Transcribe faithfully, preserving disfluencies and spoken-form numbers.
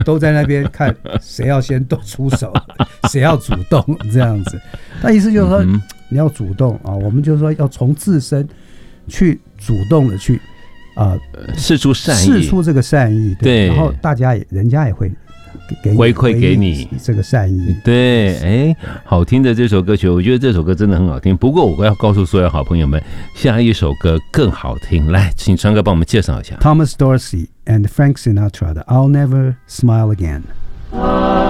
都在那边看谁要先动出手，谁要主动这样子。那意思就是说，嗯、你要主动啊，我们就是说要从自身去主动的去啊， 释、呃、出善意， 释出这个善意， 对, 对，然后大家也人家也会。给回馈给你这个善意， 对，哎，好听的这首歌曲，我觉得这首歌真的很好听。不过我要告诉所有好朋友们，下一首歌更好听，来，请川哥帮我们介绍一下。 Thomas Dorsey and Frank Sinatra 的《I'll Never Smile Again》。